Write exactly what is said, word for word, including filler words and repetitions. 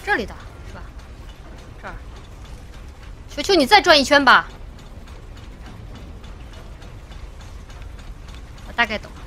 这里的是吧？这儿，求求你再转一圈吧。我大概懂了。